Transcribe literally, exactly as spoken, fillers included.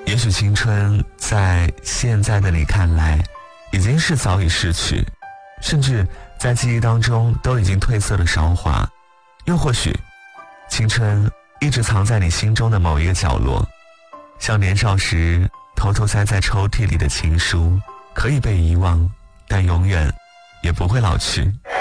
也许青春在现在的你看来已经是早已逝去，甚至在记忆当中都已经褪色的韶华，又或许青春一直藏在你心中的某一个角落，像年少时偷偷塞在抽屉里的情书，可以被遗忘，但永远也不会老去。